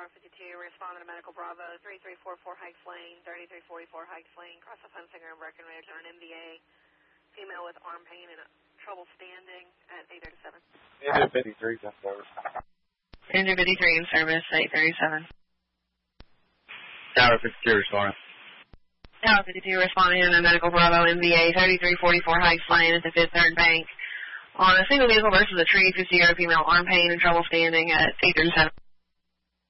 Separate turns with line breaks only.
Tower 52, responding to Medical Bravo, 3344 Hikes Lane, 3344 Hikes Lane, cross the Hunsinger and Breckenridge on an MVA, female with arm pain and trouble standing at 837.
Engine 53 in service.
Engine 53 in service, 837.
Tower 52 responding.
Tower 52 responding to Medical Bravo MVA, 3344 Hikes Lane at the Fifth Third Bank. On a single vehicle versus a tree, 50-year female arm pain and trouble standing at 837.